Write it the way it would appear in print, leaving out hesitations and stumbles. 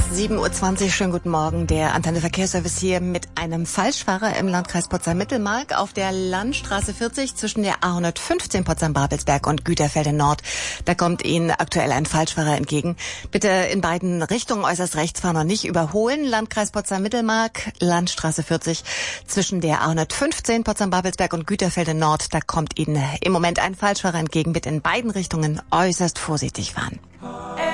7:20 Uhr, schönen guten Morgen. Der Antenne Verkehrsservice hier mit einem Falschfahrer im Landkreis Potsdam-Mittelmark auf der Landstraße 40 zwischen der A115 Potsdam-Babelsberg und Güterfelde Nord. Da kommt Ihnen aktuell ein Falschfahrer entgegen. Bitte in beiden Richtungen äußerst rechts fahren und nicht überholen. Landkreis Potsdam-Mittelmark, Landstraße 40 zwischen der A115 Potsdam-Babelsberg und Güterfelde Nord. Da kommt Ihnen im Moment ein Falschfahrer entgegen. Bitte in beiden Richtungen äußerst vorsichtig fahren.